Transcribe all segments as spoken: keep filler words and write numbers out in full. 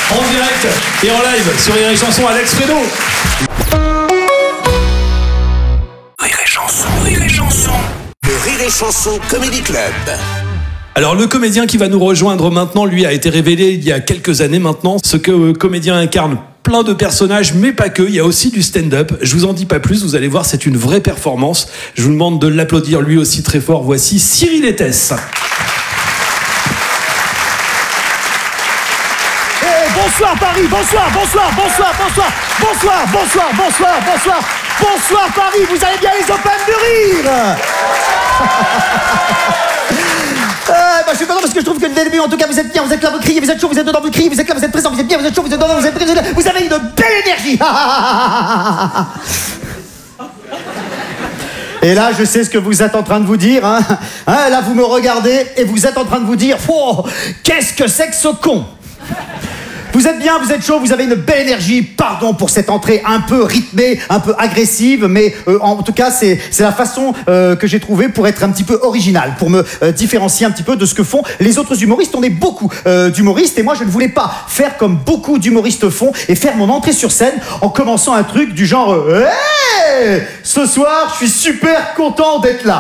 En direct et en live sur Rire et Chanson, Alex Fredo. Rire et Chanson, Rire et Chanson. Le Rire et Chanson Comedy Club. Alors le comédien qui va nous rejoindre maintenant, lui a été révélé il y a quelques années maintenant. Ce que le comédien incarne plein de personnages, mais pas que. Il y a aussi du stand-up. Je vous en dis pas plus, vous allez voir, c'est une vraie performance. Je vous demande de l'applaudir lui aussi très fort. Voici Cyril Etes. Bonsoir Paris, bonsoir, bonsoir, bonsoir, bonsoir, bonsoir, bonsoir, bonsoir, bonsoir, bonsoir Paris, vous allez bien les Open de rire. Euh, bah, je suis content parce que je trouve que le début, en tout cas, vous êtes bien, vous êtes là, vous criez, vous êtes chaud, vous êtes dedans, vous criez, vous êtes là, vous êtes présent, vous êtes bien, vous êtes chaud, vous êtes dedans, vous êtes présent, vous avez une belle énergie. Et là, je sais ce que vous êtes en train de vous dire, hein. Hein, là, vous me regardez et vous êtes en train de vous dire, oh, qu'est-ce que c'est que ce con? Vous êtes bien, vous êtes chaud, vous avez une belle énergie. Pardon pour cette entrée un peu rythmée, un peu agressive, mais euh, en tout cas, c'est, c'est la façon euh, que j'ai trouvée pour être un petit peu original, pour me euh, différencier un petit peu de ce que font les autres humoristes. On est beaucoup euh, d'humoristes et moi, je ne voulais pas faire comme beaucoup d'humoristes font et faire mon entrée sur scène en commençant un truc du genre euh, « Hey, ce soir, je suis super content d'être là. »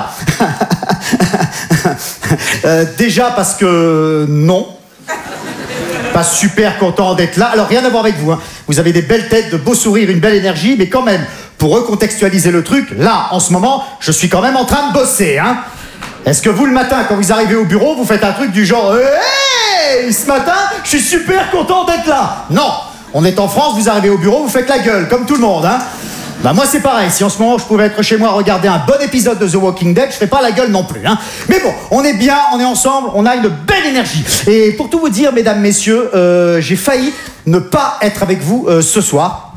euh, Déjà parce que non. Pas super content d'être là. Alors rien à voir avec vous, hein. Vous avez des belles têtes, de beaux sourires, une belle énergie, mais quand même, pour recontextualiser le truc, là, en ce moment, je suis quand même en train de bosser, hein. Est-ce que vous, le matin, quand vous arrivez au bureau, vous faites un truc du genre « Hey, ce matin, je suis super content d'être là !» Non, on est en France, vous arrivez au bureau, vous faites la gueule, comme tout le monde, hein. Bah moi c'est pareil, si en ce moment je pouvais être chez moi regarder un bon épisode de The Walking Dead, je ferais pas la gueule non plus, hein. Mais bon, on est bien, on est ensemble, on a une belle énergie. Et pour tout vous dire, mesdames, messieurs, euh, j'ai failli ne pas être avec vous euh, ce soir.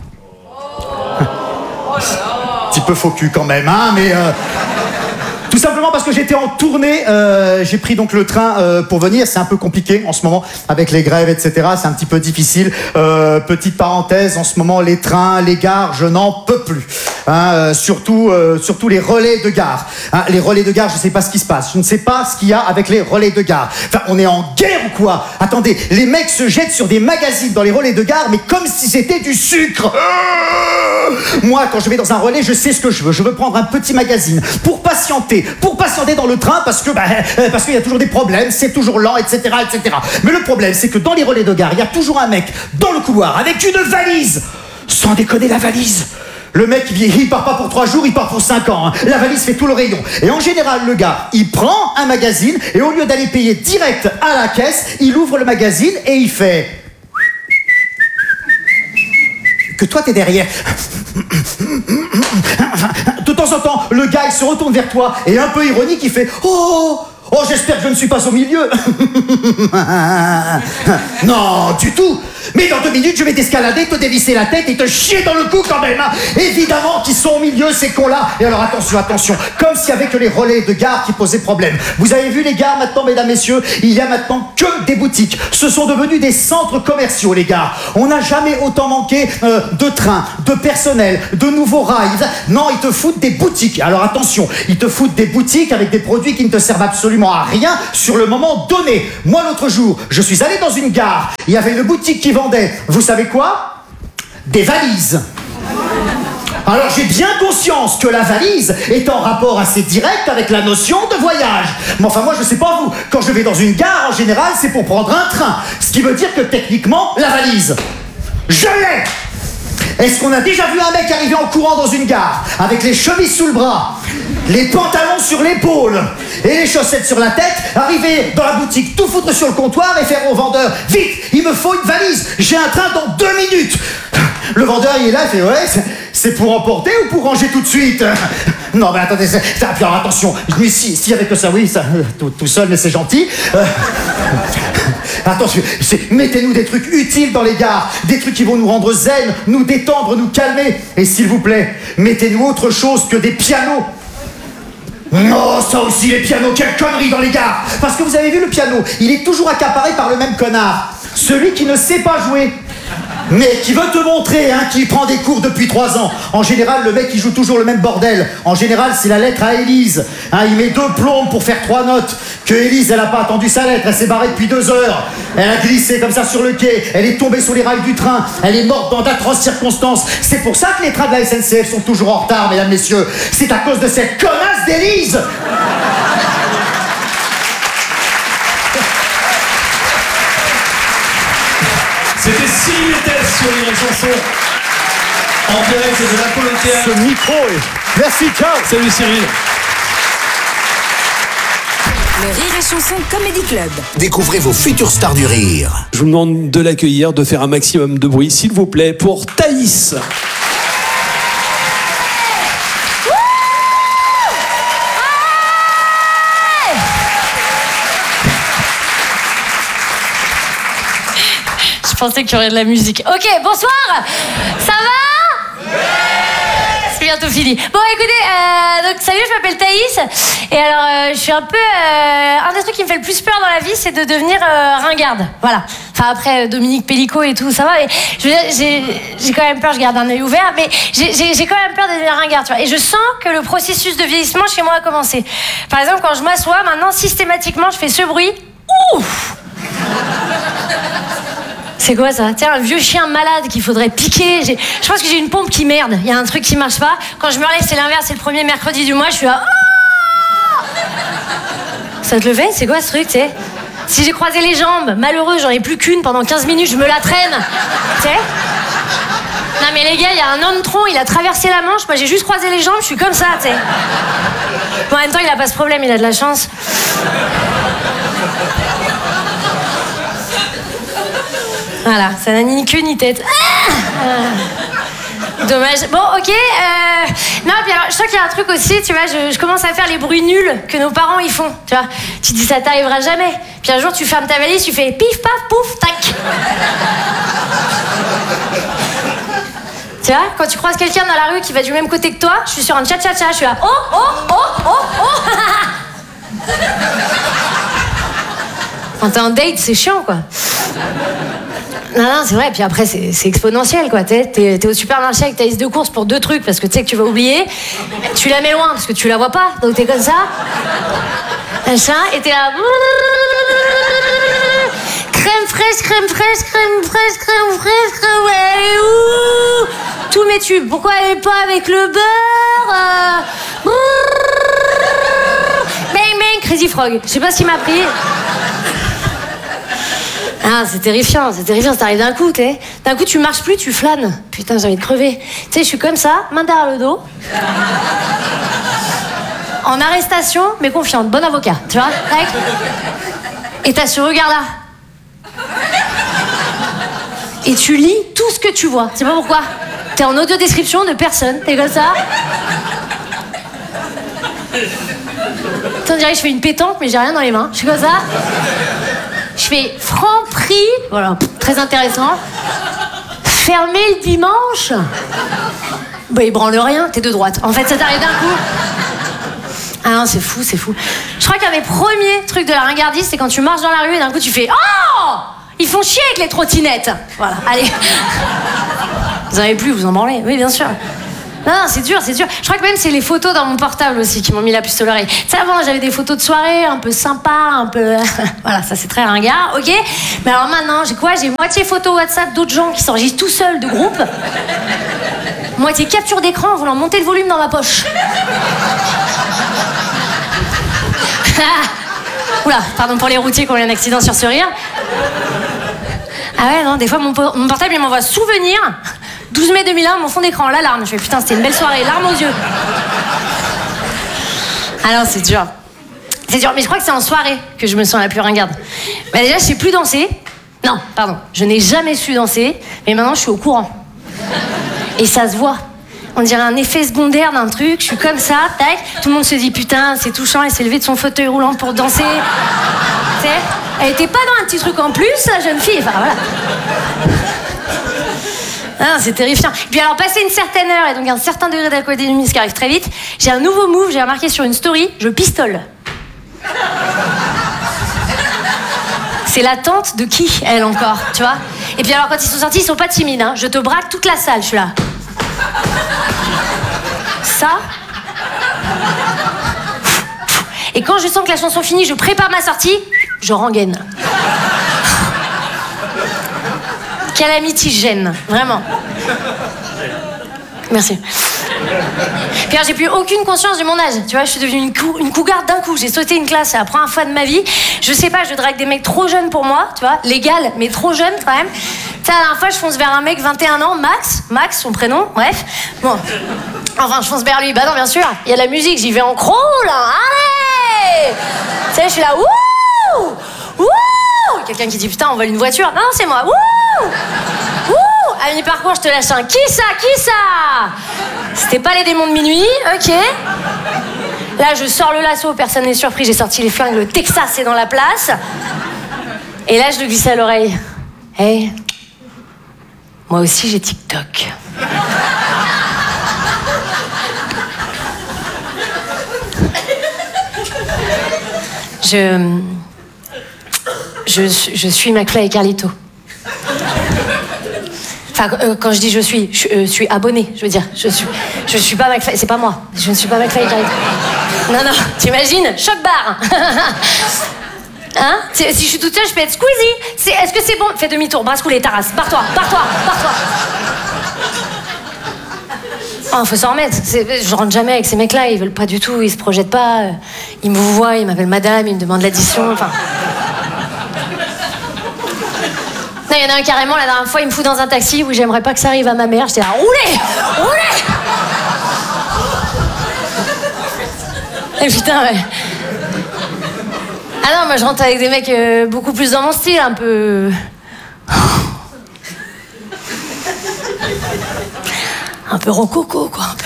Un petit peu faux cul quand même, hein, mais... Euh... Tout simplement parce que j'étais en tournée, euh, j'ai pris donc le train euh, pour venir, c'est un peu compliqué en ce moment avec les grèves, et cetera. C'est un petit peu difficile. Euh, petite parenthèse, en ce moment les trains, les gares, je n'en peux plus. Hein, euh, surtout, euh, surtout les relais de gare. Hein, les relais de gare, je ne sais pas ce qui se passe. Je ne sais pas ce qu'il y a avec les relais de gare. Enfin, on est en guerre ou quoi? Attendez, les mecs se jettent sur des magazines dans les relais de gare, mais comme si c'était du sucre. Euh Moi, quand je vais dans un relais, je sais ce que je veux. Je veux prendre un petit magazine pour patienter. Pour patienter dans le train parce que bah, euh, parce qu'il y a toujours des problèmes, c'est toujours lent, et cetera, et cetera. Mais le problème, c'est que dans les relais de gare, il y a toujours un mec dans le couloir avec une valise. Sans déconner, la valise. Le mec, il, il part pas pour trois jours, il part pour cinq ans. Hein. La valise fait tout le rayon. Et en général, le gars, il prend un magazine et au lieu d'aller payer direct à la caisse, il ouvre le magazine et il fait... Que toi, t'es derrière. De temps en temps, le gars, il se retourne vers toi et un peu ironique, il fait « Oh, oh, j'espère que je ne suis pas au milieu. » Non, du tout. Mais dans deux minutes, je vais t'escalader, te dévisser la tête et te chier dans le cou quand même, hein. Évidemment qu'ils sont au milieu, ces cons-là. Et alors attention, attention, comme s'il y avait que les relais de gare qui posaient problème. Vous avez vu les gares maintenant, mesdames, messieurs, il y a maintenant que des boutiques. Ce sont devenus des centres commerciaux, les gares. On n'a jamais autant manqué euh, de trains, de personnel, de nouveaux rails. Non, ils te foutent des boutiques. Alors attention, ils te foutent des boutiques avec des produits qui ne te servent absolument à rien sur le moment donné. Moi, l'autre jour, je suis allé dans une gare. Il y avait une boutique qui vendait, vous savez quoi? Des valises. Alors j'ai bien conscience que la valise est en rapport assez direct avec la notion de voyage. Mais enfin moi je sais pas vous, quand je vais dans une gare en général c'est pour prendre un train. Ce qui veut dire que techniquement la valise, je l'ai. Est-ce qu'on a déjà vu un mec arriver en courant dans une gare avec les chemises sous le bras, les pantalons sur l'épaule et les chaussettes sur la tête, arriver dans la boutique, tout foutre sur le comptoir et faire au vendeur « Vite, il me faut une valise, j'ai un train dans deux minutes !» Le vendeur il est là, il fait « Ouais, c'est pour emporter ou pour ranger tout de suite ?» Non mais attendez, c'est... Puis alors attention, mais si, si avec que ça, oui, ça, tout, tout seul mais c'est gentil. Euh... Attention, mettez-nous des trucs utiles dans les gares, des trucs qui vont nous rendre zen, nous détendre, nous calmer. Et s'il vous plaît, mettez-nous autre chose que des pianos. Non, ça aussi, les pianos, quelle connerie dans les gares. Parce que vous avez vu le piano, il est toujours accaparé par le même connard. Celui qui ne sait pas jouer. mais qui veut te montrer, hein, qui prend des cours depuis trois ans. En général, le mec, il joue toujours le même bordel. En général, c'est la lettre à Élise. Hein, il met deux plombes pour faire trois notes. Que Élise, elle a pas attendu sa lettre, elle s'est barrée depuis deux heures. Elle a glissé comme ça sur le quai, elle est tombée sur les rails du train, elle est morte dans d'atroces circonstances. C'est pour ça que les trains de la S N C F sont toujours en retard, mesdames, messieurs. C'est à cause de cette connasse d'Élise. C'était Cyril Hernandez sur les chansons. En direct de l'Apollo Théâtre. Ce micro est... Merci, ciao. Salut Cyril. Le Rire et Chanson Comedy Club. Découvrez vos futures stars du rire. Je vous demande de l'accueillir, de faire un maximum de bruit, s'il vous plaît, pour Thaïs. Je pensais qu'il y aurait de la musique. Ok, bonsoir. Ça va? Ouais. C'est bientôt fini. Bon, écoutez, euh, donc salut, je m'appelle Thaïs. Et alors, euh, je suis un peu... Euh, un des trucs qui me fait le plus peur dans la vie, c'est de devenir euh, ringarde. Voilà. Enfin, après, Dominique Pellicot et tout, ça va. Mais je veux dire, j'ai, j'ai quand même peur, je garde un œil ouvert, mais j'ai, j'ai, j'ai quand même peur de devenir ringarde, tu vois. Et je sens que le processus de vieillissement chez moi a commencé. Par exemple, quand je m'assois, maintenant, systématiquement, je fais ce bruit. Ouf! C'est quoi ça? Tiens, un vieux chien malade qu'il faudrait piquer. J'ai... Je pense que j'ai une pompe qui merde. Il y a un truc qui marche pas. Quand je me relève, c'est l'inverse. C'est le premier mercredi du mois. Je suis là. Oh ça te le fait? C'est quoi ce truc, tu sais? Si j'ai croisé les jambes, malheureux, j'en ai plus qu'une pendant quinze minutes, je me la traîne. Tu sais? Non mais les gars, il y a un homme tronc, il a traversé la Manche. Moi, j'ai juste croisé les jambes, je suis comme ça, tu sais. Bon, en même temps, il a pas ce problème, il a de la chance. Voilà, ça n'a ni queue ni tête. Ah dommage. Bon, ok. Euh... Non, puis alors, je sens qu'il y a un truc aussi, tu vois, je, je commence à faire les bruits nuls que nos parents ils font, tu vois. Tu dis, ça t'arrivera jamais. Puis un jour, tu fermes ta valise, tu fais pif, paf, pouf, tac. Tu vois, quand tu croises quelqu'un dans la rue qui va du même côté que toi, je suis sur un tcha-tcha-tcha, je suis là, oh, oh, oh, oh, oh. Quand t'es en date, c'est chiant, quoi. Non, non, c'est vrai, puis après, c'est, c'est exponentiel, quoi. T'es, t'es, t'es au supermarché avec ta liste de courses pour deux trucs, parce que tu sais que tu vas oublier. Tu la mets loin, parce que tu la vois pas, donc t'es comme ça. Machin, et t'es là... Crème fraîche, crème fraîche, crème fraîche, crème fraîche, crème... Elle est où? Tous mes tubes, pourquoi elle est pas avec le beurre? euh... Bang, bang, Crazy Frog. Je sais pas ce qui m'a pris. Ah, c'est terrifiant, c'est terrifiant, ça t'arrive d'un coup, tu sais. D'un coup, tu marches plus, tu flânes. Putain, j'ai envie de crever. Tu sais, je suis comme ça, main derrière le dos. En arrestation, mais confiante, bon avocat, tu vois. Tac. Et t'as ce regard-là. Et tu lis tout ce que tu vois. Tu sais pas pourquoi. T'es en audio description de personne, t'es comme ça. On dirait que je fais une pétanque, mais j'ai rien dans les mains. Je suis comme ça. Je fais franc prix, voilà, très intéressant. Fermé le dimanche. Bah, il branle rien, t'es de droite. En fait, ça t'arrive d'un coup. Ah non, c'est fou, c'est fou. Je crois qu'un des premiers trucs de la ringardise, c'est quand tu marches dans la rue et d'un coup tu fais oh, ils font chier avec les trottinettes. Voilà, allez. Vous en avez plus, vous en branlez. Oui, bien sûr. Non, non, c'est dur, c'est dur. Je crois que même c'est les photos dans mon portable aussi qui m'ont mis la puce à l'oreille. Tu sais, avant, j'avais des photos de soirée un peu sympa, un peu... voilà, ça c'est très ringard, ok. Mais alors maintenant, j'ai quoi? J'ai moitié photo WhatsApp d'autres gens qui s'enregistrent tout seuls de groupe. Moitié capture d'écran en voulant monter le volume dans ma poche. Oula, pardon pour les routiers qui ont eu un accident sur ce rire. Ah ouais, non, des fois mon, po- mon portable il m'envoie souvenir. douze mai deux mille un, mon fond d'écran, l'alarme. Je fais putain, c'était une belle soirée, larmes aux yeux. Ah non, c'est dur. C'est dur, mais je crois que c'est en soirée que je me sens la plus ringarde. Bah déjà, je sais plus danser. Non, pardon, je n'ai jamais su danser, mais maintenant je suis au courant. Et ça se voit. On dirait un effet secondaire d'un truc, je suis comme ça, tac. Tout le monde se dit putain, c'est touchant, elle s'est levée de son fauteuil roulant pour danser. Tu sais, elle était pas dans un petit truc en plus, la jeune fille, enfin voilà. Ah, c'est terrifiant. Et puis alors, passé une certaine heure et donc un certain degré d'alcoolémie, ce qui arrive très vite, j'ai un nouveau move, j'ai remarqué sur une story, je pistole. C'est la tante de qui, elle, encore, tu vois? Et puis alors, quand ils sont sortis, ils sont pas timides, hein. Je te braque toute la salle, je suis là. Ça. Et quand je sens que la chanson finit, je prépare ma sortie, je rengaine. Calamitigène, vraiment. Merci. Puis alors, j'ai plus aucune conscience de mon âge. Tu vois, je suis devenue une, cou une cougarde d'un coup. J'ai sauté une classe, c'est la première fois de ma vie. Je sais pas, je drague des mecs trop jeunes pour moi, tu vois, légal, mais trop jeunes quand même. Tu sais, la dernière fois, je fonce vers un mec vingt et un ans, Max, Max, son prénom, bref. Bon, enfin, je fonce vers lui. Bah non, bien sûr, il y a de la musique, j'y vais en crawl, hein. Allez! Tu sais, je suis là, wouh! Wouh! Quelqu'un qui dit, putain, on vole une voiture. Non, non, c'est moi, wouh! Wouh! À mi-parcours, je te lâche un qui ça, qui ça? C'était pas les démons de minuit, ok. Là, je sors le lasso, personne n'est surpris, j'ai sorti les flingues, le Texas est dans la place. Et là, je lui glisse à l'oreille. Hey, moi aussi j'ai TikTok. Je... Je, je suis McFly et Carlito. Enfin, euh, quand je dis je suis, je euh, suis abonné, je veux dire. Je suis, je suis pas McFly, c'est pas moi. Je ne suis pas McFly et Carlito. Non, non, t'imagines? Choc barre. Hein? Si je suis toute seule, je peux être Squeezie. Est-ce que c'est bon? Fais demi-tour, brasse couler, Taras. Barre-toi, barre-toi, barre-toi. Oh, faut s'en remettre. Je rentre jamais avec ces mecs-là, ils veulent pas du tout, ils se projettent pas. Ils me voient, ils m'appellent madame, ils me demandent l'addition, enfin... Non, il y en a un carrément, la dernière fois, il me fout dans un taxi où j'aimerais pas que ça arrive à ma mère. J'étais là, roulez! Roulez! Et putain, ouais. Ah non, moi je rentre avec des mecs euh, beaucoup plus dans mon style, un peu... Un peu rococo, quoi, un peu...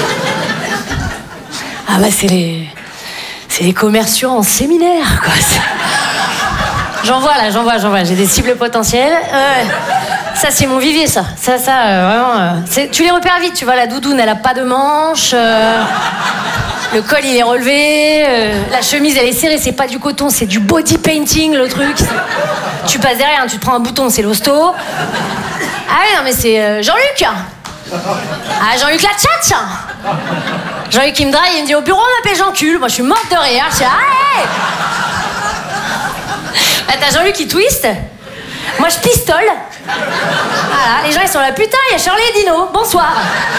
Ah bah c'est les... C'est les commerciaux en séminaire, quoi. J'en vois là, j'en vois, j'en vois. J'ai des cibles potentielles. Euh, ça, c'est mon vivier, ça. Ça, ça, euh, vraiment. Euh, tu les repères vite, tu vois. La doudoune, elle a pas de manches. Euh, le col, il est relevé. Euh, la chemise, elle est serrée. C'est pas du coton, c'est du body painting, le truc. Tu passes derrière, tu te prends un bouton, c'est l'hosto. Ah oui, non, mais c'est euh, Jean-Luc. Ah, Jean-Luc la tchatch. Jean-Luc, il me drague, il me dit au bureau, on m'appelle Jean-Cul. Moi, je suis morte de rire. Je dis, ah, hey. Bah, t'as Jean-Luc qui twist. Moi, je pistole. Voilà, les gens, ils sont là, putain, il y a Charlie et Dino. Bonsoir.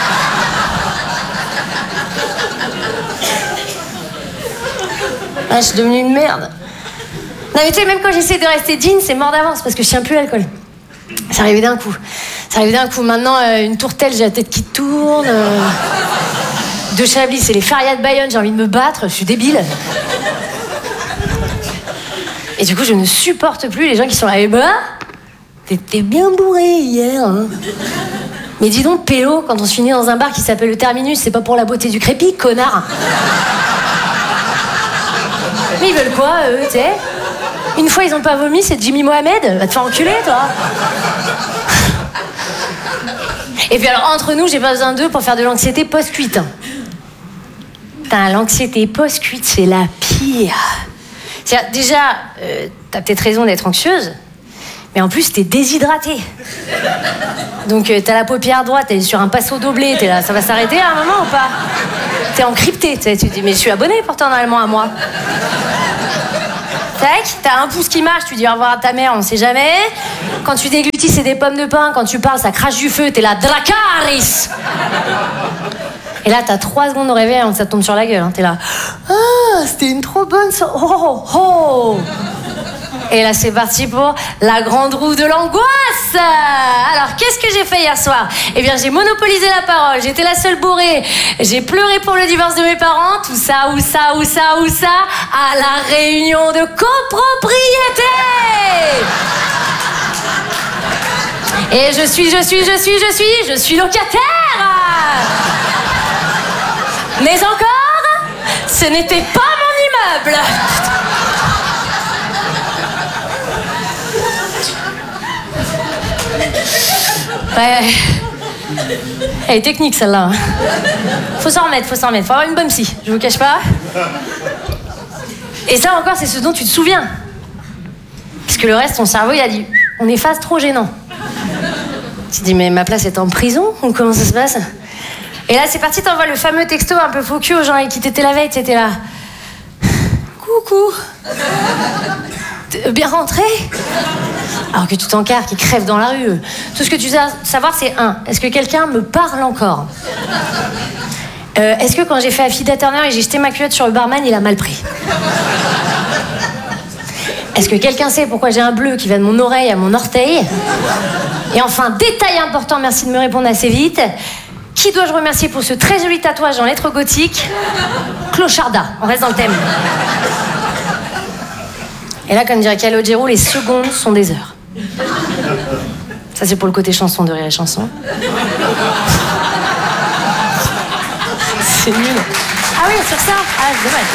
Ah, je suis devenue une merde. Non, mais tu sais, même quand j'essaie de rester digne, c'est mort d'avance parce que je tiens plus l'alcool. Ça arrivait d'un coup. Ça arrivait d'un coup. Maintenant, euh, une tourtelle, j'ai la tête qui tourne. Euh... Deux Chablis, c'est les Farias de Bayonne, j'ai envie de me battre, je suis débile. Et du coup, je ne supporte plus les gens qui sont là. Eh ben, t'étais bien bourré hier. Hein. Mais dis donc, pélo, quand on se finit dans un bar qui s'appelle le Terminus, c'est pas pour la beauté du crépi, connard. Mais ils veulent quoi, eux, tu sais? Une fois, ils ont pas vomi, c'est Jimmy Mohamed. Va te faire enculer, toi. Et puis alors, entre nous, j'ai pas besoin d'eux pour faire de l'anxiété post-cuite. Putain, l'anxiété post-cuite, c'est la pire. C'est-à-dire, déjà, euh, t'as peut-être raison d'être anxieuse, mais en plus, t'es déshydratée. Donc, euh, t'as la paupière droite, t'es sur un passo doblé, t'es là, ça va s'arrêter à un moment ou pas? T'es encrypté, tu te dis, mais je suis abonnée pourtant normalement à moi. Tac, t'as un pouce qui marche, tu dis au revoir à ta mère, on sait jamais. Quand tu déglutis, c'est des pommes de pain, quand tu parles, ça crache du feu, t'es là, Dracarys. Et là, t'as trois secondes de réveil avant que ça te tombe sur la gueule. Hein. T'es là, ah, c'était une trop bonne so oh, oh, oh. Et là, c'est parti pour la grande roue de l'angoisse. Alors, qu'est-ce que j'ai fait hier soir? Eh bien, j'ai monopolisé la parole. J'étais la seule bourrée. J'ai pleuré pour le divorce de mes parents. Tout ça, où ça, où ça, où ça? À la réunion de copropriété. Et je suis, je suis, je suis, je suis, je suis locataire. Mais encore, ce n'était pas mon immeuble. Ouais. Elle est technique celle-là. Faut s'en remettre, faut s'en remettre. Faut avoir une bonne psy, je vous cache pas. Et ça encore, c'est ce dont tu te souviens. Parce que le reste, ton cerveau, il a dit, on est face trop gênant. Tu te dis, mais ma place est en prison ou comment ça se passe? Et là, c'est parti, t'envoies le fameux texto un peu faux cul aux gens avec qui t'étais la veille, t'étais là. Coucou. T'es bien rentré? Alors que tu t'encarres, qui crève dans la rue. Tout ce que tu dois savoir, c'est un, est-ce que quelqu'un me parle encore? euh, Est-ce que quand j'ai fait Affida Turner et j'ai jeté ma culotte sur le barman, il a mal pris? Est-ce que quelqu'un sait pourquoi j'ai un bleu qui va de mon oreille à mon orteil? Et enfin, détail important, merci de me répondre assez vite. Qui dois-je remercier pour ce très joli tatouage en lettres gothiques? Clocharda, on reste dans le thème. Et là, comme dirait Calogero, les secondes sont des heures. Ça, c'est pour le côté chanson de Rire et Chanson. C'est nul. Ah oui, sur ça? Ah, c'est dommage.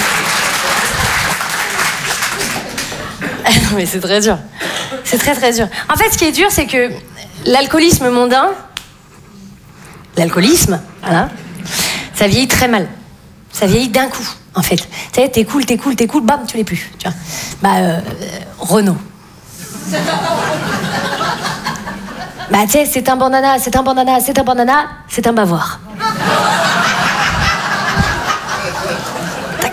Non, mais c'est très dur. C'est très, très dur. En fait, ce qui est dur, c'est que l'alcoolisme mondain, l'alcoolisme, voilà, ça vieillit très mal. Ça vieillit d'un coup, en fait. Tu sais, t'es cool, t'es cool, t'es cool, bam, tu l'es plus. Tu vois. Bah, euh, euh, Renaud. Bah, tu sais, c'est un bandana, c'est un bandana, c'est un bandana, c'est un bavoir. Tac.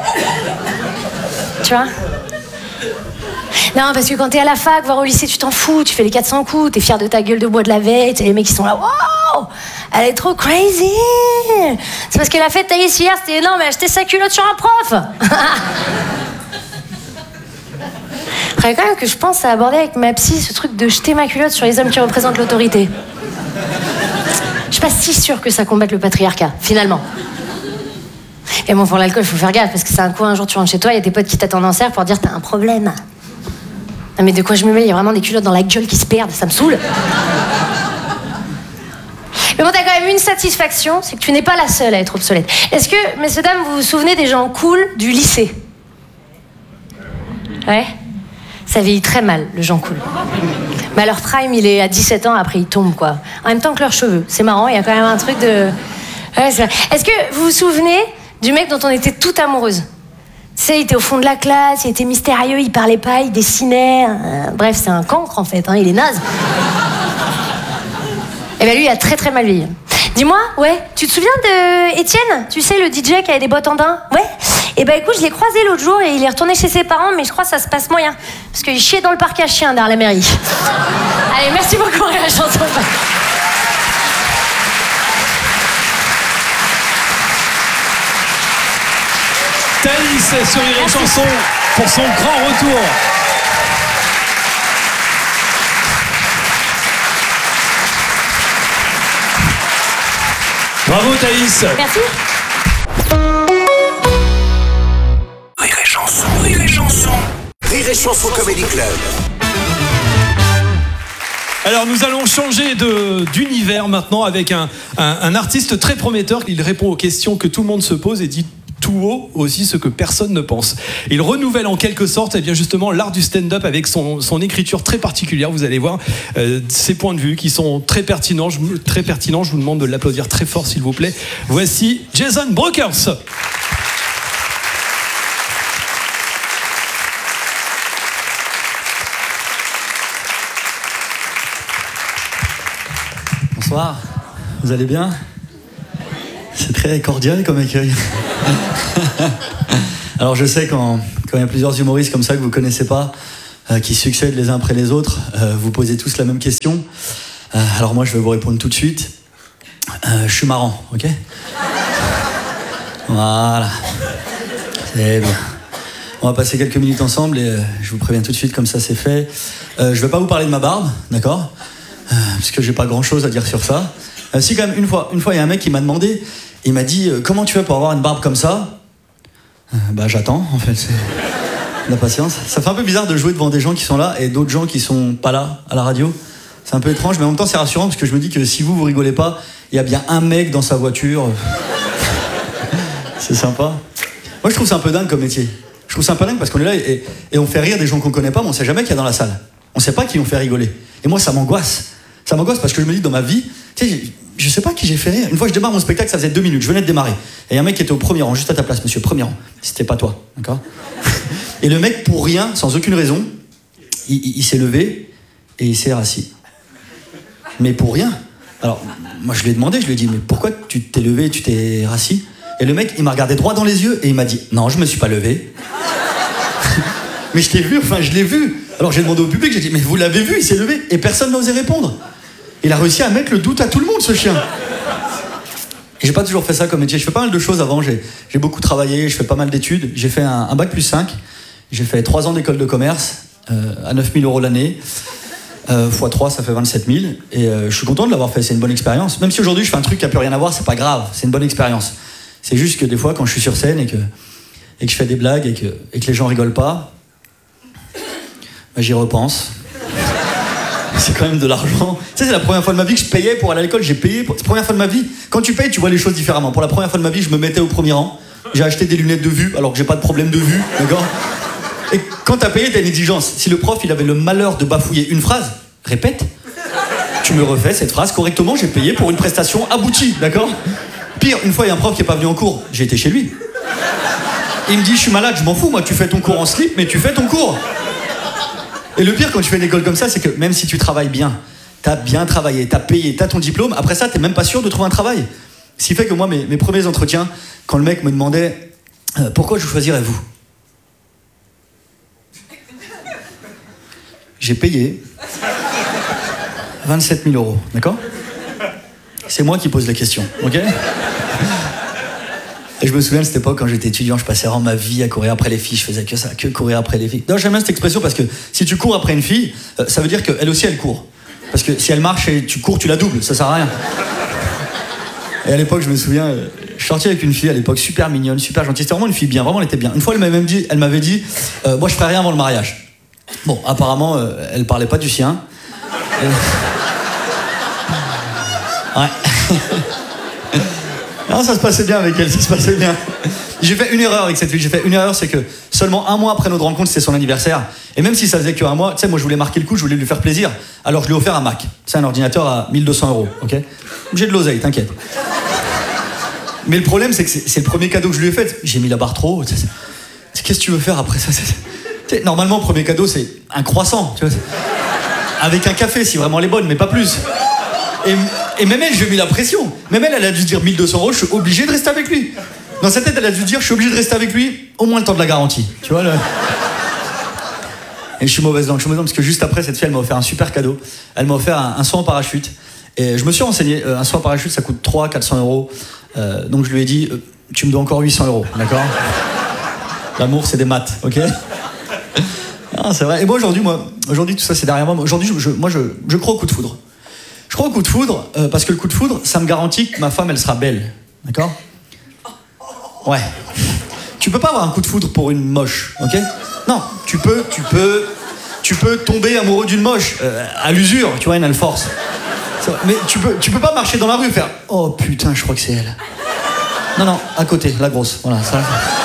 Tu vois? Non, parce que quand t'es à la fac, voire au lycée, tu t'en fous, tu fais les quatre cents coups, t'es fier de ta gueule de bois de la veille, t'as les mecs qui sont là, wow, elle est trop crazy. C'est parce qu'elle a fait tailler hier, c'était énorme, elle a acheté sa culotte sur un prof. Faudrait quand même que je pense à aborder avec ma psy ce truc de jeter ma culotte sur les hommes qui représentent l'autorité. Je suis pas si sûre que ça combatte le patriarcat, finalement. Et bon, pour l'alcool, il faut faire gaffe, parce que c'est un coup, un jour, tu rentres chez toi, il y a tes potes qui t'attendent en cerf pour dire t'as un problème. Non, mais de quoi je me mêle? Il y a vraiment des culottes dans la gueule qui se perdent, ça me saoule. Mais bon, t'as quand même une satisfaction, c'est que tu n'es pas la seule à être obsolète. Est-ce que, messieurs, dames, vous vous souvenez des gens cool du lycée? Ouais? Ça vieillit très mal, le gens cool. Mais leur prime, il est à dix-sept ans, après ils tombent, quoi. En même temps que leurs cheveux. C'est marrant, il y a quand même un truc de... Ouais, c'est vrai. Est-ce que vous vous souvenez du mec dont on était toute amoureuse? Tu sais, il était au fond de la classe, il était mystérieux, il parlait pas, il dessinait. Euh, bref, c'est un cancre, en fait, hein, il est naze. Et ben lui, il a très très mal vieilli. Dis-moi, ouais, tu te souviens de Étienne? Tu sais, le D J qui avait des bottes en daim? Ouais. Et ben écoute, je l'ai croisé l'autre jour et il est retourné chez ses parents, mais je crois que ça se passe moyen. Parce qu'il chiait dans le parc à chiens derrière la mairie. Allez, merci beaucoup, Rire et Chanson. Thaïs sur Rire et Chanson pour son grand retour. Bravo Thaïs. Merci. Rire et Chanson, Rire et Chanson. Rire et Chanson Comedy Club. Alors nous allons changer de, d'univers maintenant avec un, un, un artiste très prometteur. Il répond aux questions que tout le monde se pose et dit tout haut aussi ce que personne ne pense. Il renouvelle en quelque sorte eh bien justement l'art du stand-up avec son, son écriture très particulière. Vous allez voir euh, ses points de vue qui sont très pertinents. Je, très pertinents. Je vous demande de l'applaudir très fort s'il vous plaît. Voici Jason Brokers. Bonsoir, vous allez bien? C'est très cordial comme accueil. Alors je sais quand quand il y a plusieurs humoristes comme ça que vous connaissez pas, euh, qui succèdent les uns après les autres, euh, vous posez tous la même question. Euh, alors moi je vais vous répondre tout de suite. Euh, je suis marrant, ok? Voilà. C'est bien. On va passer quelques minutes ensemble et euh, je vous préviens tout de suite comme ça c'est fait. Euh, je vais pas vous parler de ma barbe, d'accord? Euh, parce que j'ai pas grand chose à dire sur ça. Euh, si quand même une fois, une fois il y a un mec qui m'a demandé, il m'a dit euh, comment tu fais pour avoir une barbe comme ça? euh, Bah j'attends en fait, c'est de la patience. Ça fait un peu bizarre de jouer devant des gens qui sont là et d'autres gens qui sont pas là à la radio. C'est un peu étrange, mais en même temps c'est rassurant parce que je me dis que si vous vous rigolez pas, il y a bien un mec dans sa voiture. C'est sympa. Moi je trouve ça un peu dingue comme métier. Je trouve ça un peu dingue parce qu'on est là et, et on fait rire des gens qu'on connaît pas, mais on sait jamais qu'il y a dans la salle. On sait pas qui on fait rigoler. Et moi ça m'angoisse. Ça m'angoisse parce que je me dis dans ma vie, tu sais, je sais pas qui j'ai fait rire. Une fois que je démarre mon spectacle, ça faisait deux minutes, je venais de démarrer. Et il y a un mec qui était au premier rang, juste à ta place, monsieur, premier rang. C'était pas toi, d'accord? Et le mec, pour rien, sans aucune raison, il, il, il s'est levé et il s'est rassis. Mais pour rien. Alors, moi je lui ai demandé, je lui ai dit, mais pourquoi tu t'es levé et tu t'es rassis? Et le mec, il m'a regardé droit dans les yeux et il m'a dit, non, je me suis pas levé. Mais je t'ai vu, enfin je l'ai vu. Alors j'ai demandé au public, j'ai dit, mais vous l'avez vu, il s'est levé. Et personne n'osait répondre. Il a réussi à mettre le doute à tout le monde, ce chien. Et j'ai pas toujours fait ça comme métier. Je fais pas mal de choses avant. J'ai, j'ai beaucoup travaillé, je fais pas mal d'études. J'ai fait un, un bac plus cinq. J'ai fait trois ans d'école de commerce euh, à neuf mille euros l'année. Euh, fois trois, ça fait vingt-sept mille. Et euh, je suis content de l'avoir fait. C'est une bonne expérience. Même si aujourd'hui je fais un truc qui a plus rien à voir, c'est pas grave. C'est une bonne expérience. C'est juste que des fois, quand je suis sur scène et que, et que je fais des blagues et que, et que les gens rigolent pas, bah, j'y repense. C'est quand même de l'argent. Tu sais, c'est la première fois de ma vie que je payais pour aller à l'école. J'ai payé. Pour... C'est la première fois de ma vie. Quand tu payes, tu vois les choses différemment. Pour la première fois de ma vie, je me mettais au premier rang. J'ai acheté des lunettes de vue, alors que j'ai pas de problème de vue, d'accord? Et quand t'as payé, t'as une exigence. Si le prof, il avait le malheur de bafouiller une phrase, répète. Tu me refais cette phrase correctement. J'ai payé pour une prestation aboutie, d'accord? Pire, une fois, il y a un prof qui est pas venu en cours. J'ai été chez lui. Il me dit, je suis malade, je m'en fous. Moi, tu fais ton cours en slip, mais tu fais ton cours. Et le pire quand tu fais une école comme ça, c'est que même si tu travailles bien, t'as bien travaillé, t'as payé, t'as ton diplôme, après ça, t'es même pas sûr de trouver un travail. Ce qui fait que moi, mes, mes premiers entretiens, quand le mec me demandait euh, pourquoi je choisirais vous, j'ai payé vingt-sept mille euros, d'accord? C'est moi qui pose la question, ok? Et je me souviens de cette époque, quand j'étais étudiant, je passais vraiment ma vie à courir après les filles. Je faisais que ça, que courir après les filles. Non, j'aime bien cette expression parce que si tu cours après une fille, euh, ça veut dire qu'elle aussi, elle court. Parce que si elle marche et tu cours, tu la doubles. Ça sert à rien. Et à l'époque, je me souviens, euh, je sortais avec une fille à l'époque super mignonne, super gentille. C'était vraiment une fille bien, vraiment, elle était bien. Une fois, elle m'avait même dit, elle m'avait dit euh, moi, je ferais rien avant le mariage. Bon, apparemment, euh, elle parlait pas du sien. Et... Ouais. Non, ça se passait bien avec elle, ça se passait bien. J'ai fait une erreur avec cette fille, j'ai fait une erreur, c'est que seulement un mois après notre rencontre, c'était son anniversaire. Et même si ça faisait qu'un mois, tu sais, moi je voulais marquer le coup, je voulais lui faire plaisir. Alors je lui ai offert un Mac. C'est un ordinateur à mille deux cents euros, ok? J'ai de l'oseille, t'inquiète. Mais le problème, c'est que c'est, c'est le premier cadeau que je lui ai fait. J'ai mis la barre trop haut. Qu'est-ce que tu veux faire après ça? C'est... Normalement, le premier cadeau, c'est un croissant, tu vois. Avec un café, si vraiment elle est bonne, mais pas plus. Et, et même elle, je lui ai mis la pression. Même elle, elle a dû dire mille deux cents euros, je suis obligé de rester avec lui. Dans sa tête, elle a dû dire, je suis obligé de rester avec lui au moins le temps de la garantie. Tu vois, le... Et je suis mauvaise langue, je suis mauvaise langue parce que juste après, cette fille, elle m'a offert un super cadeau. Elle m'a offert un, un saut en parachute. Et je me suis renseigné, euh, un saut en parachute, ça coûte trois cents à quatre cents euros. Euh, donc je lui ai dit, euh, tu me dois encore huit cents euros, d'accord? L'amour, c'est des maths, ok? Non, c'est vrai. Et moi, aujourd'hui, moi, aujourd'hui, tout ça, c'est derrière moi. Aujourd'hui, je, je, moi, je, je crois au coup de foudre. Je crois au coup de foudre euh, parce que le coup de foudre, ça me garantit que ma femme, elle sera belle. D'accord? Ouais. Tu peux pas avoir un coup de foudre pour une moche, ok? Non, tu peux, tu peux, tu peux tomber amoureux d'une moche euh, à l'usure, tu vois, une elle force. Mais tu peux, tu peux pas marcher dans la rue et faire « Oh putain, je crois que c'est elle. » Non, non, à côté, la grosse. Voilà, ça.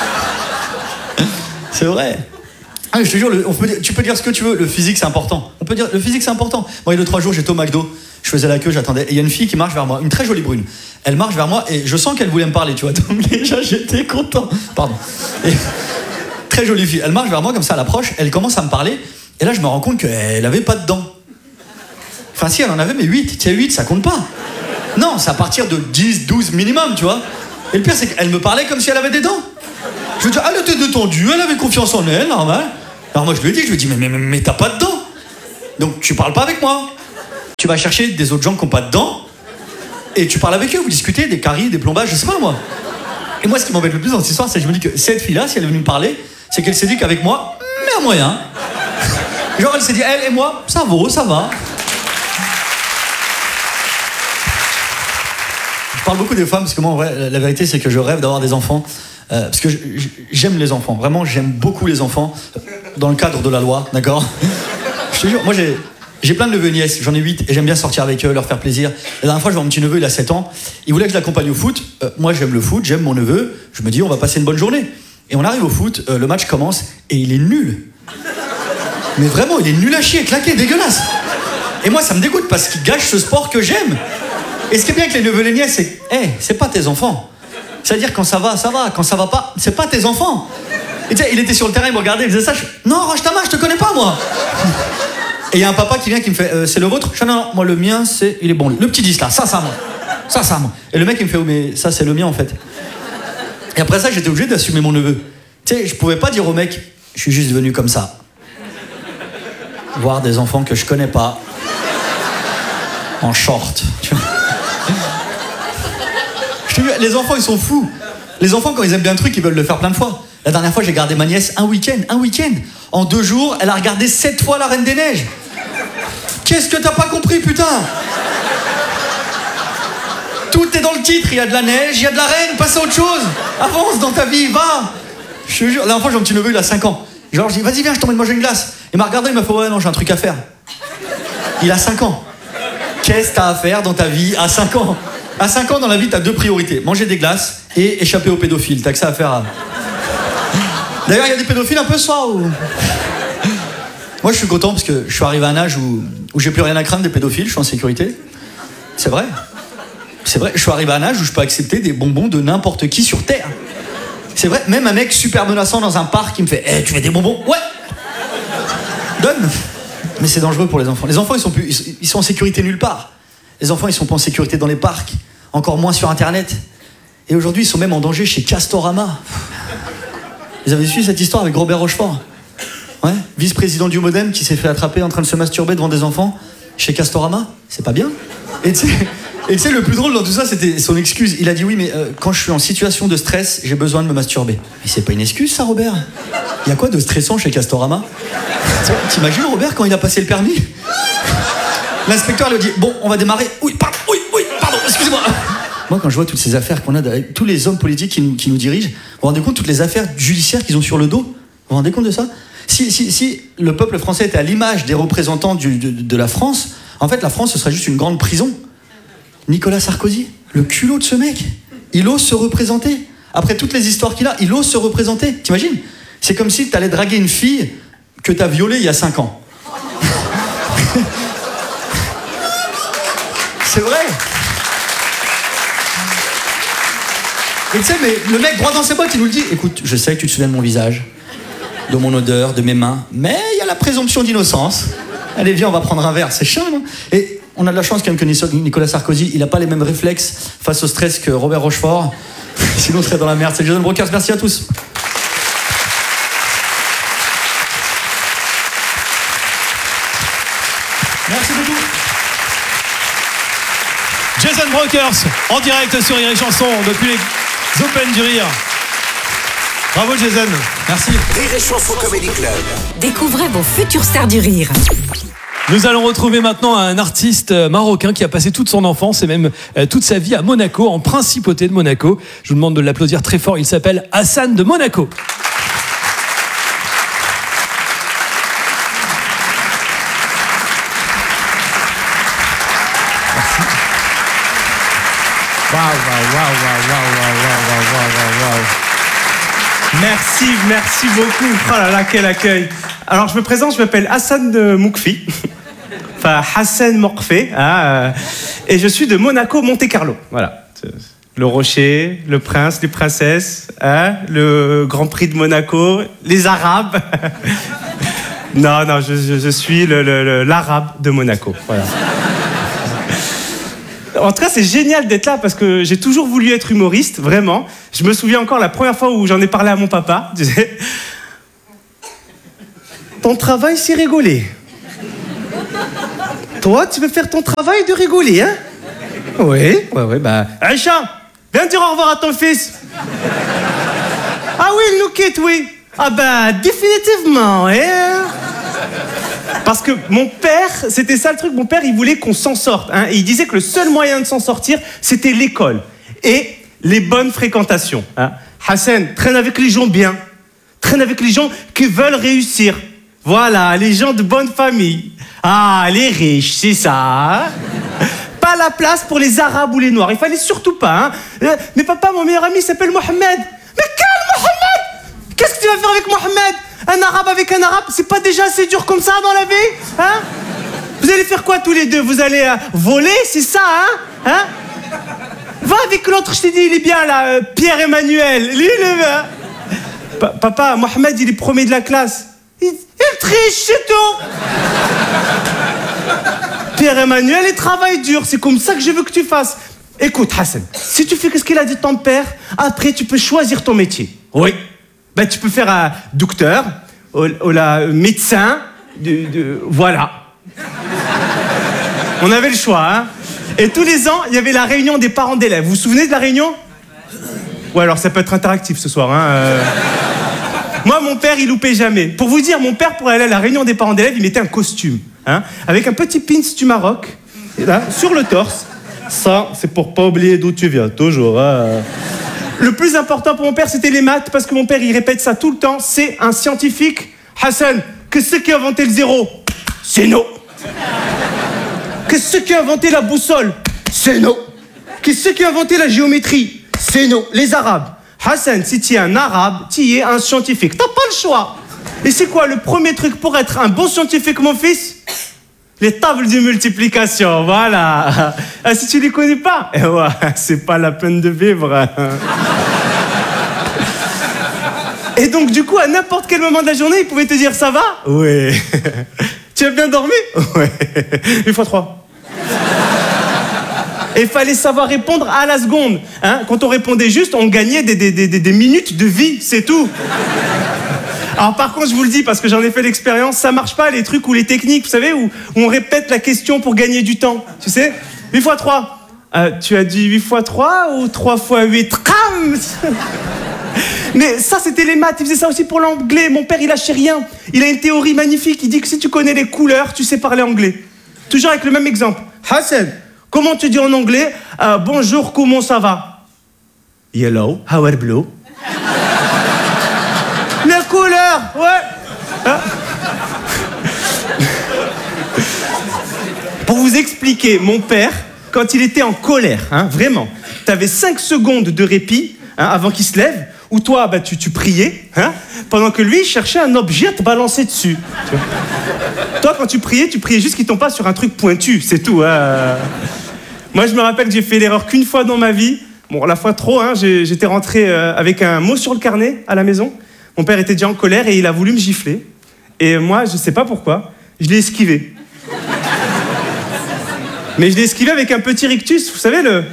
C'est vrai. Ah, je te jure, le, on peut dire, tu peux dire ce que tu veux, le physique c'est important. On peut dire, le physique c'est important. Moi, il y a deux, trois jours, j'étais au McDo, je faisais la queue, j'attendais, et il y a une fille qui marche vers moi, une très jolie brune. Elle marche vers moi et je sens qu'elle voulait me parler, tu vois. Donc déjà, j'étais content. Pardon. Et, très jolie fille. Elle marche vers moi comme ça, elle approche, elle commence à me parler, et là, je me rends compte qu'elle avait pas de dents. Enfin, si, elle en avait, mais huit. Tu sais, huit, ça compte pas. Non, c'est à partir de dix, douze minimum, tu vois. Et le pire, c'est qu'elle me parlait comme si elle avait des dents. Je veux dire, elle était détendue, elle avait confiance en elle, normal. Alors moi je lui ai dit, je lui ai dit, mais, mais, mais, mais t'as pas de dents. Donc tu parles pas avec moi. Tu vas chercher des autres gens qui ont pas de dents, et tu parles avec eux, vous discutez des caries, des plombages, je sais pas moi. Et moi ce qui m'embête le plus dans cette histoire, c'est que je me dis que cette fille-là, si elle est venue me parler, c'est qu'elle s'est dit qu'avec moi, mais à moyen. Genre elle s'est dit, elle et moi, ça vaut, ça va. Je parle beaucoup des femmes, parce que moi en vrai, la vérité c'est que je rêve d'avoir des enfants. Euh, parce que j'aime les enfants, vraiment j'aime beaucoup les enfants, dans le cadre de la loi, d'accord? Je te jure, moi j'ai, j'ai plein de neveux et nièces, j'en ai huit, et j'aime bien sortir avec eux, leur faire plaisir. La dernière fois, je vois mon petit neveu, il a sept ans, il voulait que je l'accompagne au foot, euh, moi j'aime le foot, j'aime mon neveu, je me dis on va passer une bonne journée. Et on arrive au foot, euh, le match commence, et il est nul. Mais vraiment, il est nul à chier, claqué, dégueulasse. Et moi ça me dégoûte, parce qu'il gâche ce sport que j'aime. Et ce qui est bien avec les neveux et les nièces, c'est que, hey, c'est pas tes enfants. C'est-à-dire quand ça va, ça va. Quand ça va pas, c'est pas tes enfants. Et tu sais, il était sur le terrain, il me regardait, il faisait ça. Je... Non, range ta main, je te connais pas, moi. Et il y a un papa qui vient qui me fait euh, c'est le vôtre? Je dis non, non, moi le mien, c'est. Il est bon, le petit disque là, ça, ça, moi. Ça, ça, moi. Et le mec, il me fait oh, mais ça, c'est le mien en fait. Et après ça, j'étais obligé d'assumer mon neveu. Tu sais, je pouvais pas dire au mec je suis juste venu comme ça. Voir des enfants que je connais pas. En short. Tu vois. Je te dis, les enfants, ils sont fous. Les enfants, quand ils aiment bien un truc, ils veulent le faire plein de fois. La dernière fois, j'ai gardé ma nièce un week-end. Un week-end. En deux jours, elle a regardé sept fois La Reine des Neiges. Qu'est-ce que t'as pas compris, putain? Tout est dans le titre. Il y a de la neige, il y a de la reine. Passe à autre chose. Avance dans ta vie, va. Je te jure. La dernière fois, j'ai un petit neveu, il a cinq ans. Genre, je dis, vas-y, viens, je t'emmène manger une glace. Il m'a regardé, il m'a fait, ouais, non, j'ai un truc à faire. Il a cinq ans. Qu'est-ce que t'as à faire dans ta vie à cinq ans? À cinq ans, dans la vie, t'as deux priorités. Manger des glaces et échapper aux pédophiles. T'as que ça à faire. À... D'ailleurs, il y a des pédophiles un peu soirs où... Moi, je suis content parce que je suis arrivé à un âge où, où j'ai plus rien à craindre des pédophiles. Je suis en sécurité. C'est vrai. C'est vrai. Je suis arrivé à un âge où je peux accepter des bonbons de n'importe qui sur Terre. C'est vrai. Même un mec super menaçant dans un parc qui me fait hey, « tu veux des bonbons ?» Ouais. Donne. Mais c'est dangereux pour les enfants. Les enfants, ils sont, plus, ils, ils sont en sécurité nulle part. Les enfants, ils sont pas en sécurité dans les parcs. Encore moins sur Internet. Et aujourd'hui, ils sont même en danger chez Castorama. Vous avez suivi cette histoire avec Robert Rochefort? Ouais, vice-président du Modem qui s'est fait attraper en train de se masturber devant des enfants chez Castorama. C'est pas bien. Et tu sais, le plus drôle dans tout ça, c'était son excuse. Il a dit oui, mais euh, quand je suis en situation de stress, j'ai besoin de me masturber. Mais c'est pas une excuse, ça, Robert. Il y a quoi de stressant chez Castorama? T'imagines, Robert, quand il a passé le permis? L'inspecteur lui a dit bon, on va démarrer. Oui, pardon, oui, oui, pardon, excusez-moi. Moi, quand je vois toutes ces affaires qu'on a, avec tous les hommes politiques qui nous, qui nous dirigent, vous vous rendez compte de toutes les affaires judiciaires qu'ils ont sur le dos? Vous vous rendez compte de ça? Si, si, si le peuple français était à l'image des représentants du, de, de la France, en fait, la France, ce serait juste une grande prison. Nicolas Sarkozy, le culot de ce mec, il ose se représenter. Après toutes les histoires qu'il a, il ose se représenter. T'imagines? C'est comme si t'allais draguer une fille que t'as violée il y a cinq ans. C'est vrai. Et tu sais, mais le mec droit dans ses bottes, il nous le dit. Écoute, je sais que tu te souviens de mon visage, de mon odeur, de mes mains, mais il y a la présomption d'innocence. Allez, viens, on va prendre un verre. C'est chiant, non? Et on a de la chance quand même que Nicolas Sarkozy, il n'a pas les mêmes réflexes face au stress que Robert Rochefort. Sinon, on serait dans la merde. C'est Jason Brokers. Merci à tous. Merci beaucoup. Jason Brokers, en direct sur Rire et Chanson, depuis les Open du Rire. Bravo Jason. Merci. Rire et Chanson Comedy Club. Découvrez vos futures stars du rire. Nous allons retrouver maintenant un artiste marocain qui a passé toute son enfance et même euh, toute sa vie à Monaco, en principauté de Monaco. Je vous demande de l'applaudir très fort. Il s'appelle Hassan de Monaco. Waouh, waouh, waouh, waouh, waouh, waouh, waouh, waouh, waouh. Merci, merci beaucoup. Oh là là, quel accueil. Alors, je me présente, je m'appelle Hassan de Moukfi. Enfin, Hassan Morfé. Hein, euh, et je suis de Monaco, Monte-Carlo. Voilà. Le Rocher, le prince, les princesses, hein, le Grand Prix de Monaco, les Arabes. Non, non, je, je, je suis le, le, le, l'Arabe de Monaco. Voilà. En tout cas, c'est génial d'être là parce que j'ai toujours voulu être humoriste, vraiment. Je me souviens encore la première fois où j'en ai parlé à mon papa. Je disais, ton travail, c'est rigoler. Toi, tu veux faire ton travail de rigoler, hein? Oui, ouais, ouais, bah... Aïcha, viens dire au revoir à ton fils. Ah oui, il nous quitte, oui. Ah bah, définitivement, hein? Parce que mon père, c'était ça le truc, mon père, il voulait qu'on s'en sorte. Hein, et il disait que le seul moyen de s'en sortir, c'était l'école et les bonnes fréquentations. Hein. Hassan, traîne avec les gens bien. Traîne avec les gens qui veulent réussir. Voilà, les gens de bonne famille. Ah, les riches, c'est ça. Hein. Pas la place pour les Arabes ou les Noirs. Il fallait surtout pas. Hein. Euh, mais papa, mon meilleur ami s'appelle Mohamed. Mais quel Mohamed? Qu'est-ce que tu vas faire avec Mohamed? Un arabe avec un arabe, c'est pas déjà assez dur comme ça dans la vie, hein? Vous allez faire quoi tous les deux? Vous allez euh, voler, c'est ça, hein? Hein? Va avec l'autre, je t'ai dit, il est bien là, euh, Pierre-Emmanuel. Lui, le... Pa- papa, Mohamed, il est premier de la classe. Il, il triche, c'est tout. Pierre-Emmanuel, il travaille dur. C'est comme ça que je veux que tu fasses. Écoute, Hassan, si tu fais ce qu'il a dit ton père, après, tu peux choisir ton métier. Oui. Ben, tu peux faire un docteur, ou, ou la médecin, de, de, voilà. On avait le choix, hein. Et tous les ans, il y avait la réunion des parents d'élèves. Vous vous souvenez de la réunion? Ouais, alors ça peut être interactif ce soir, hein. Euh... Moi, mon père, il loupait jamais. Pour vous dire, mon père, pour aller à la réunion des parents d'élèves, il mettait un costume, hein, avec un petit pins du Maroc, et là, sur le torse. Ça, c'est pour pas oublier d'où tu viens, toujours, hein. Le plus important pour mon père, c'était les maths, parce que mon père, il répète ça tout le temps. C'est un scientifique. Hassan, qu'est-ce qui a inventé le zéro? C'est nous. Qu'est-ce qui a inventé la boussole? C'est nous. Qu'est-ce qui a inventé la géométrie? C'est nous, les Arabes. Hassan, si tu es un Arabe, tu es un scientifique. T'as pas le choix. Et c'est quoi le premier truc pour être un bon scientifique, mon fils? Les tables de multiplication, voilà. Ah, si tu les connais pas, eh ouais, c'est pas la peine de vivre. Et donc, du coup, à n'importe quel moment de la journée, il pouvait te dire, ça va? Oui. Tu as bien dormi? Oui. Une fois trois. Et il fallait savoir répondre à la seconde. Hein? Quand on répondait juste, on gagnait des, des, des, des minutes de vie, c'est tout. Alors par contre, je vous le dis, parce que j'en ai fait l'expérience, ça marche pas les trucs ou les techniques, vous savez, où, où on répète la question pour gagner du temps. Tu sais, huit fois trois. Euh, tu as dit huit fois trois ou trois fois huit? Mais ça, c'était les maths. Il faisait ça aussi pour l'anglais. Mon père, il lâchait rien. Il a une théorie magnifique. Il dit que si tu connais les couleurs, tu sais parler anglais. Toujours avec le même exemple. Hassan, comment tu dis en anglais euh, bonjour, comment ça va? Yellow, how are blue? Les couleurs, ouais. Hein? Pour vous expliquer, mon père, quand il était en colère, hein, vraiment, t'avais cinq secondes de répit, hein, avant qu'il se lève, où toi, bah, tu, tu priais, hein, pendant que lui, il cherchait un objet à te balancer dessus. Tu vois. Toi, quand tu priais, tu priais juste qu'il tombe pas sur un truc pointu, c'est tout. Hein. Moi, je me rappelle que j'ai fait l'erreur qu'une fois dans ma vie. Bon, la fois trop, hein, j'ai, j'étais rentré euh, avec un mot sur le carnet à la maison. Mon père était déjà en colère et il a voulu me gifler. Et moi, je sais pas pourquoi, je l'ai esquivé. Mais je l'ai esquivé avec un petit rictus, vous savez, le...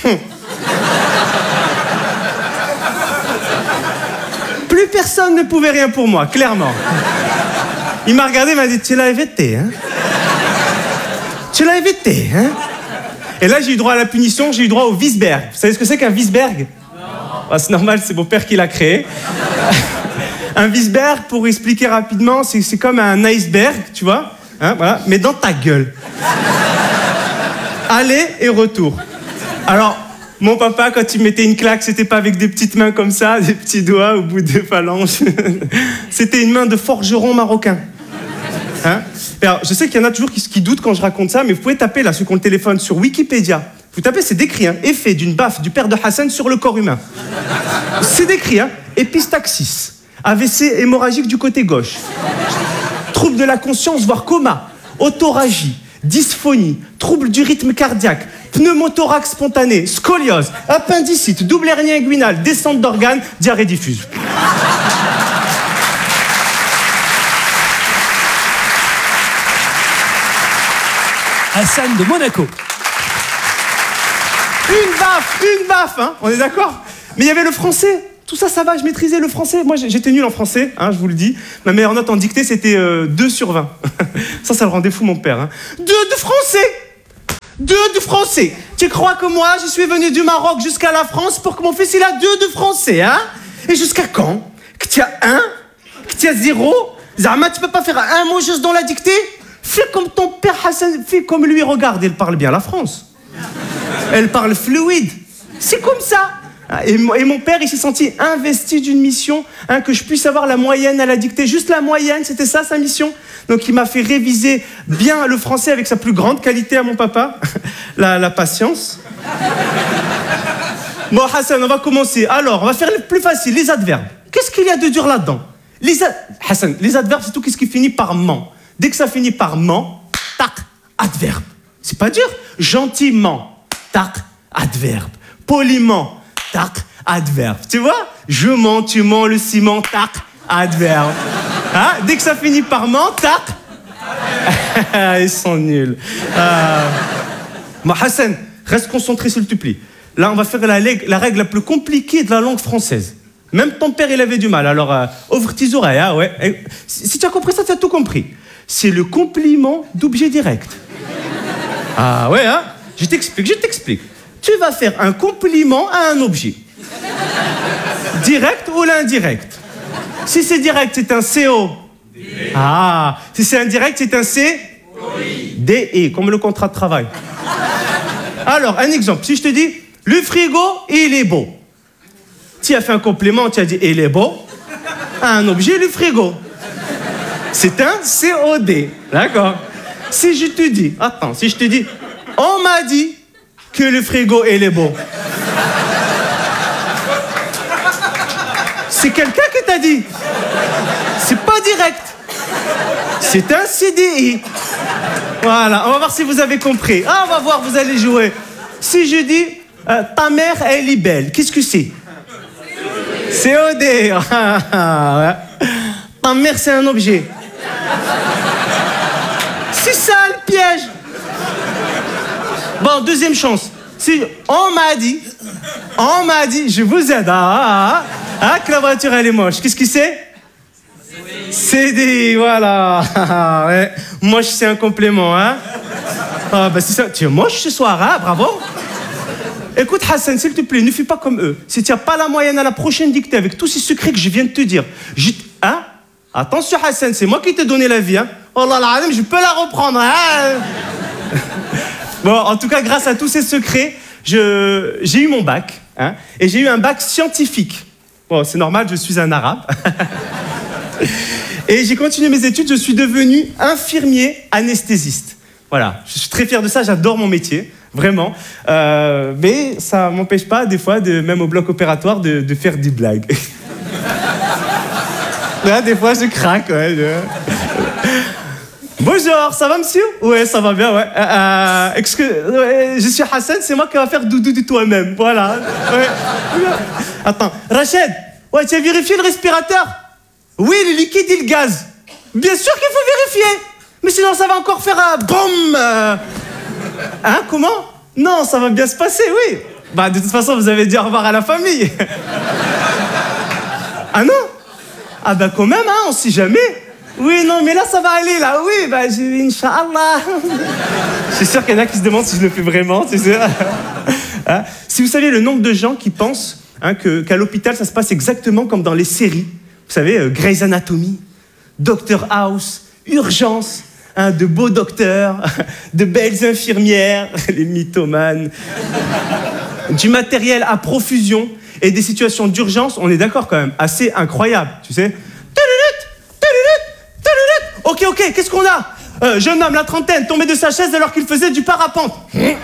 Plus personne ne pouvait rien pour moi, clairement. Il m'a regardé, il m'a dit, tu l'as évité, hein? Tu l'as évité, hein? Et là, j'ai eu droit à la punition, j'ai eu droit au Wiesberg. Vous savez ce que c'est qu'un Wiesberg? Non. Ah, c'est normal, c'est mon père qui l'a créé. Un Wiesberg, pour expliquer rapidement, c'est, c'est comme un iceberg, tu vois, hein, voilà, mais dans ta gueule. Aller et retour. Alors, mon papa, quand il mettait une claque, c'était pas avec des petites mains comme ça, des petits doigts au bout des phalanges. C'était une main de forgeron marocain. Hein? Alors, je sais qu'il y en a toujours qui, qui doutent quand je raconte ça, mais vous pouvez taper, là, ceux qui ont le téléphone, sur Wikipédia. Vous tapez, c'est décrit, hein, effet d'une baffe du père de Hassan sur le corps humain. C'est décrit, hein, épistaxis. A V C hémorragique du côté gauche. Trouble de la conscience, voire coma. Autorragie. Dysphonie. Trouble du rythme cardiaque. Pneumothorax spontané. Scoliose. Appendicite. Double hernie inguinale. Descente d'organes. Diarrhée diffuse. Hassan de Monaco. Une baffe, une baffe, hein, on est d'accord? Mais il y avait le français. Tout ça, ça va, je maîtrisais le français. Moi, j'étais nul en français, hein, je vous le dis. Ma meilleure note en dictée, c'était euh, deux sur vingt. Ça, ça le rendait fou, mon père. Hein. deux de français deux de français. Tu crois que moi, je suis venu du Maroc jusqu'à la France pour que mon fils, il a deux de français, hein? Et jusqu'à quand? Que tu as un? Que tu as zéro? Zama, tu peux pas faire un mot juste dans la dictée? Fais comme ton père Hassan, fais comme lui, regarde, elle parle bien la France. Elle parle fluide. C'est comme ça. Et, et mon père, il s'est senti investi d'une mission, hein, que je puisse avoir la moyenne à la dictée. Juste la moyenne, c'était ça sa mission. Donc il m'a fait réviser bien le français avec sa plus grande qualité à mon papa, la, la patience. Bon Hassan, on va commencer. Alors, on va faire le plus facile, les adverbes. Qu'est-ce qu'il y a de dur là-dedans? les a... Hassan, les adverbes, c'est tout ce qui finit par ment. Dès que ça finit par ment, tac, adverbe. C'est pas dur. Gentiment, tac, adverbe. Poliment, tac, adverbe. Tu vois? Je mens, tu mens, le ciment, tac, adverbe. Hein? Dès que ça finit par ment, tac. Ils sont nuls. Euh... Bon, Hassan, reste concentré s'il te plaît. Là, on va faire la, leg- la règle la plus compliquée de la langue française. Même ton père, il avait du mal. Alors, euh, ouvre tes oreilles. Hein, ouais. Et, si, si tu as compris ça, tu as tout compris. C'est le complément d'objet direct. Ah ouais, hein? Je t'explique, je t'explique. Tu vas faire un compliment à un objet. Direct ou l'indirect? Si c'est direct, c'est un C O. Ah, si c'est indirect, c'est un C D E, comme le contrat de travail. Alors, un exemple. Si je te dis, le frigo, il est beau. Tu as fait un complément, tu as dit, il est beau. À un objet, le frigo. C'est un C O D. D'accord? Si je te dis, attends, si je te dis, on m'a dit que le frigo, il est beau. C'est quelqu'un qui t'a dit. C'est pas direct. C'est un C D I. Voilà, on va voir si vous avez compris. Ah, on va voir, vous allez jouer. Si je dis, euh, ta mère, elle est belle, qu'est-ce que c'est? C O D. Ta mère, c'est un objet. C'est ça le piège. Bon, deuxième chance. Si on m'a dit, on m'a dit, je vous aide. Ah, ah, ah, que la voiture, elle est moche. Qu'est-ce que c'est? C D I, voilà. Ouais. Moche, c'est un complément, hein. Ah, bah c'est ça. Tu es moche ce soir, hein, bravo. Écoute, Hassan, s'il te plaît, ne fais pas comme eux. Si tu n'as pas la moyenne à la prochaine dictée avec tous ces secrets que je viens de te dire, je... Hein? Attention, Hassan, c'est moi qui t'ai donné la vie, hein. Oh là là, je peux la reprendre, hein. Bon, en tout cas, grâce à tous ces secrets, je... j'ai eu mon bac, hein, et j'ai eu un bac scientifique. Bon, c'est normal, je suis un arabe. Et j'ai continué mes études, je suis devenu infirmier anesthésiste. Voilà, je suis très fier de ça, j'adore mon métier, vraiment. Euh, mais ça ne m'empêche pas, des fois, de, même au bloc opératoire, de, de faire des blagues. Là, des fois, je craque, ouais. Je... Bonjour, ça va, monsieur? Ouais, ça va bien, ouais. Euh, euh, excuse... ouais, je suis Hassan, c'est moi qui va faire doudou de toi-même, voilà. Ouais. Attends, Rachid, ouais, tu as vérifié le respirateur? Oui, le liquide et le gaz. Bien sûr qu'il faut vérifier. Mais sinon, ça va encore faire un boum. Euh... Hein, comment? Non, ça va bien se passer, oui. Bah, de toute façon, vous avez dit au revoir à la famille. Ah non? Ah bah quand même, hein, on sait jamais. Oui, non, mais là, ça va aller, là. Oui, bah, j'ai... Inch'Allah. Je suis sûr qu'il y en a qui se demandent si je le fais vraiment, tu sais. Hein? Si vous saviez le nombre de gens qui pensent hein, que, qu'à l'hôpital, ça se passe exactement comme dans les séries. Vous savez, euh, Grey's Anatomy, Doctor House, Urgence, hein, de beaux docteurs, de belles infirmières, les mythomanes, du matériel à profusion et des situations d'urgence, on est d'accord quand même, assez incroyables, tu sais. Ok, ok, qu'est-ce qu'on a? euh, Jeune homme, la trentaine, tombé de sa chaise alors qu'il faisait du parapente.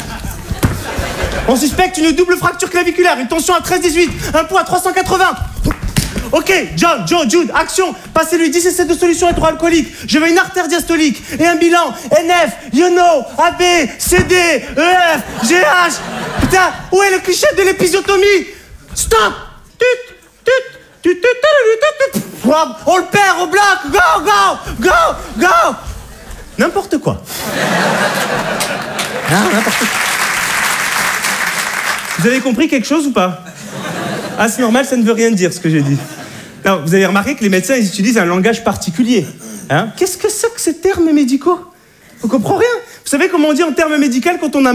On suspecte une double fracture claviculaire, une tension à treize dix-huit, un poids à trois cent quatre-vingts. Ok, John, Joe, Jude, action. Passez-lui dix essais de solution hydroalcoolique. Je veux une artère diastolique et un bilan N F, you know, A B, C D, E F, G H. Putain, où est le cliché de l'épisiotomie? Stop. Tut, tut, tut, tut, tut, tut, tut. On le perd au bloc. Go, go, go, go. N'importe quoi. Hein, n'importe quoi. Vous avez compris quelque chose ou pas? Ah, c'est normal, ça ne veut rien dire, ce que j'ai dit. Non, vous avez remarqué que les médecins, ils utilisent un langage particulier. Hein? Qu'est-ce que c'est que ces termes médicaux? On comprend rien. Vous savez comment on dit en termes médicaux quand on a